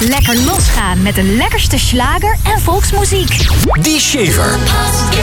Lekker losgaan met de lekkerste slager en volksmuziek. Die Shaver.